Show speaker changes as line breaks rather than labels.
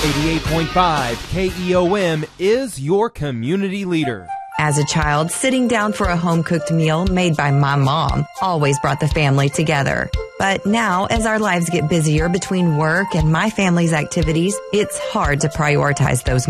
88.5 KEOM is your community leader.
As a child, sitting down for a home-cooked meal made by my mom always brought the family together. But now, as our lives get busier between work and my family's activities, it's hard to prioritize those